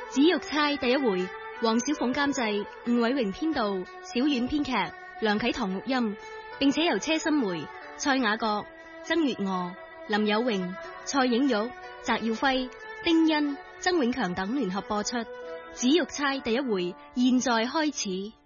紫玉釵第一回，黃小鳳監製，吳偉榮編導，小婉編劇，梁啟棠錄音，並且由車心梅、蔡雅閣、曾月娥、林有榮、蔡映玉、翟耀輝、丁欣、曾永強等聯合播出。紫玉釵第一回，現在開始。